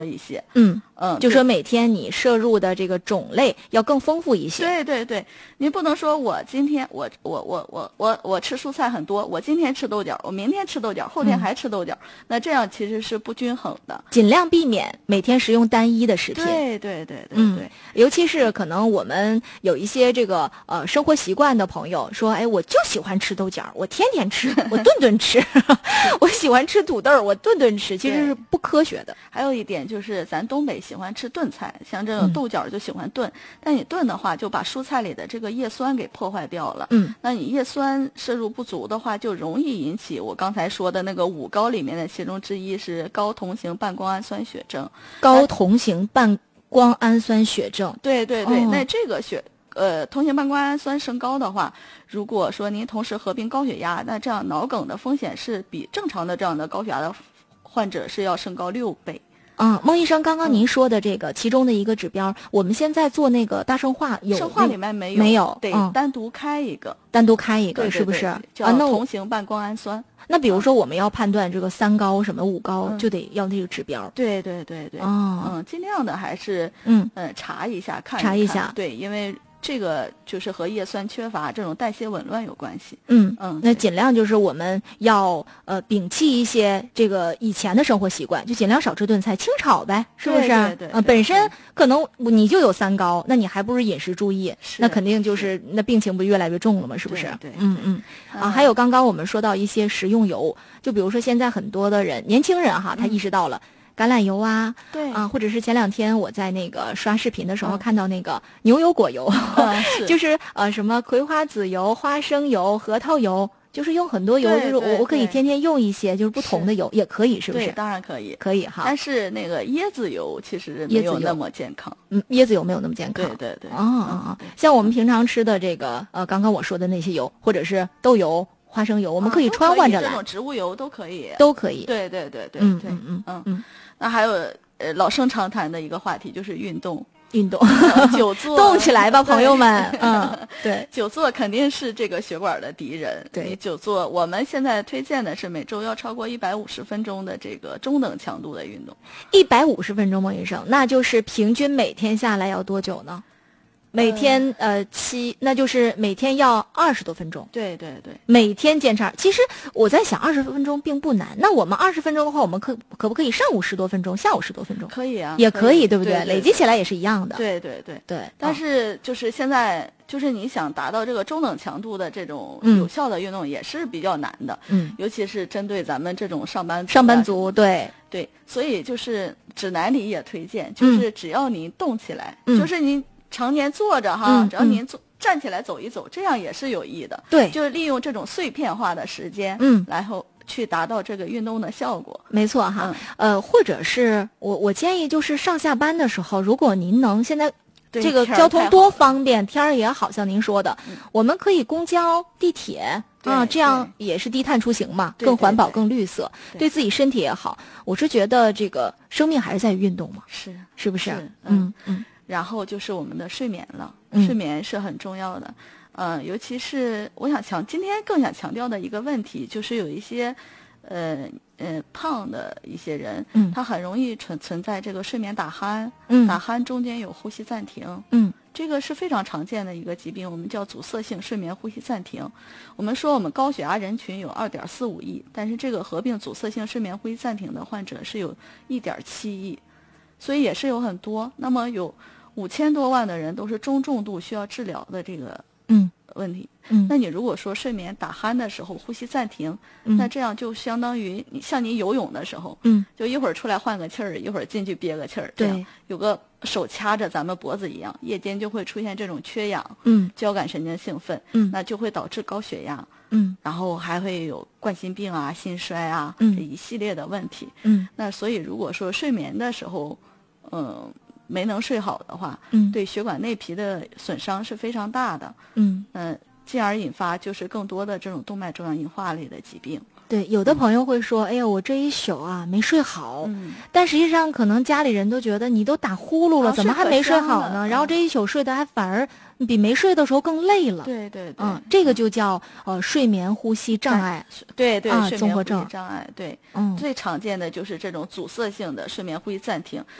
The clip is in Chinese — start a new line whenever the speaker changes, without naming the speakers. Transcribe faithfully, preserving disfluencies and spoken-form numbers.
一些。
嗯
嗯，
就说每天你摄入的这个种类要更丰富一些。
对对对，您不能说我今天我我我我我我吃蔬菜很多，我今天吃豆角，我明天吃豆角，后天还吃豆角，嗯、那这样其实是不均衡的。
尽量避免每天食用单一的食品。
对对对对对、
嗯，尤其是可能我们有一些这个呃生活习惯的朋友说，哎，我就喜欢吃豆角，我天天吃，我顿顿吃，我喜欢吃土豆，我顿顿吃，其实是不科学的。
还有一点就是咱东北喜欢吃炖菜，像这种豆角就喜欢炖，嗯、但你炖的话就把蔬菜里的这个叶酸给破坏掉了。
嗯，
那你叶酸摄入不足的话，就容易引起我刚才说的那个五高里面的其中之一是高同型半胱氨酸血症。
高同型半胱氨酸血症。
对对对，
哦、
那这个血呃同型半胱氨酸升高的话，如果说您同时合并高血压，那这样脑梗的风险是比正常的这样的高血压的患者是要升高六倍。
嗯，孟医生，刚刚您说的这个、嗯、其中的一个指标，我们现在做那个大生化有
生化里面没有
没有，
得单独开一个，
嗯、单独开一个，
对对对，
是不是？
叫同型半胱氨酸。
那比如说我们要判断这个三高什么五高，
嗯、
就得要那个指标。
对对对对，
哦，
嗯，尽量的还是
嗯
呃查一下看一看，
查一下，
对，因为这个就是和叶酸缺乏这种代谢紊乱有关系。
嗯
嗯，
那尽量就是我们要呃摒弃一些这个以前的生活习惯，就尽量少吃炖菜，清炒呗，是不是？
对对对，
呃，本身可能你就有三高，那你还不如饮食注意，那肯定就是那病情不越来越重了吗？是不是？
对，对
嗯嗯啊，还有刚刚我们说到一些食用油，就比如说现在很多的人，年轻人哈，他意识到了。嗯橄榄油啊，
对
啊，或者是前两天我在那个刷视频的时候看到那个牛油果油，
嗯、是
就是呃什么葵花籽油、花生油、核桃油，就是用很多油，就是我我可以天天用一些，就是不同的油也可以，是不是？
对，当然可以，
可以哈。
但是那个椰子油其实没有那么健康，
嗯，椰子油没有那么健康。
对对对。
啊啊啊！像我们平常吃的这个呃，刚刚我说的那些油，或者是豆油。花生油，我们可以穿换着来，
这种植物油都可以，
都可以。
对对对对，
嗯
对
嗯嗯
嗯
嗯。
那还有呃老生常谈的一个话题就是运动，
运动，
久坐
动起来吧，朋友们。嗯，对，
久坐肯定是这个血管的敌人。
对，
你久坐，我们现在推荐的是每周要超过一百五十分钟的这个中等强度的运动。
一百五十分钟，孟医生，那就是平均每天下来要多久呢？每天呃七，那就是每天要二十多分钟。
对对对，
每天坚持。其实我在想，二十分钟并不难。那我们二十分钟的话，我们可可不可以上午十多分钟，下午十多分钟？
可以啊，
也可以，对不
对？
累积起来也是一样的。
对对对
对。
但是就是现在，就是你想达到这个中等强度的这种有效的运动，也是比较难的。
嗯。
尤其是针对咱们这种上班族。
上班族，对
对，所以就是指南里也推荐，就是只要你动起来，
嗯、
就是你。常年坐着哈，
嗯、
只要您坐、嗯、站起来走一走，这样也是有益的。
对，
就是利用这种碎片化的时间，
嗯，
然后去达到这个运动的效果。
没错哈，
嗯、
呃，或者是我我建议就是上下班的时候，如果您能现在这个交通多方便，天儿也好像您说的，
嗯、
我们可以公交、地铁啊，这样也是低碳出行嘛，更环保、更绿色，
对
对自己身体也好。我是觉得这个生命还是在于运动嘛，
是
是不是？
是
嗯嗯。
然后就是我们的睡眠了，
嗯、
睡眠是很重要的，呃，尤其是我想强今天更想强调的一个问题，就是有一些，呃呃胖的一些人，
嗯，
他很容易存存在这个睡眠打鼾，
嗯，
打鼾中间有呼吸暂停，
嗯，
这个是非常常见的一个疾病，我们叫阻塞性睡眠呼吸暂停。我们说我们高血压人群有二点四五亿，但是这个合并阻塞性睡眠呼吸暂停的患者是有一点七亿，所以也是有很多。那么有五千多万的人都是中重度需要治疗的这个
嗯
问题。
嗯，
那你如果说睡眠打鼾的时候呼吸暂停，
嗯、
那这样就相当于你像你游泳的时候，
嗯，
就一会儿出来换个气儿，一会儿进去憋个气儿，
对，
这样有个手掐着咱们脖子一样，夜间就会出现这种缺氧，
嗯，
交感神经兴奋，
嗯，
那就会导致高血压，
嗯，
然后还会有冠心病啊、心衰啊，
嗯，
这一系列的问题，
嗯，
那所以如果说睡眠的时候，嗯、呃。没能睡好的话，
嗯，
对血管内皮的损伤是非常大的，
嗯
嗯、呃，进而引发就是更多的这种动脉粥样硬化类的疾病。
对，有的朋友会说，哎呀，我这一宿啊没睡好，
嗯，
但实际上可能家里人都觉得你都打呼噜了，
啊、
怎么还没睡好
呢？
然后这一宿睡得还反而比没睡的时候更累了。
对对对，
嗯，这个就叫呃睡眠呼吸障碍。
对对，
啊，
睡眠呼吸
综合症
障碍，对，
嗯，
最常见的就是这种阻塞性的睡眠呼吸暂停。